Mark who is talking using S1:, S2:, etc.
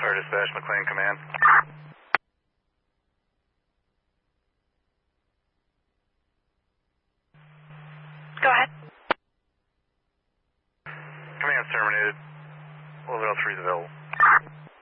S1: Star Dispatch, McLean Command.
S2: Go ahead.
S1: Command's terminated. 1103 is available.